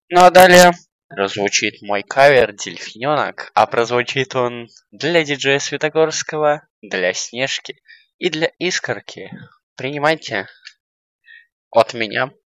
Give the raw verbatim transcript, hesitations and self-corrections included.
Ну а далее прозвучит мой кавер «Дельфиненок», а прозвучит он для диджея Светогорского, для Снежки и для Искорки. Принимайте от меня.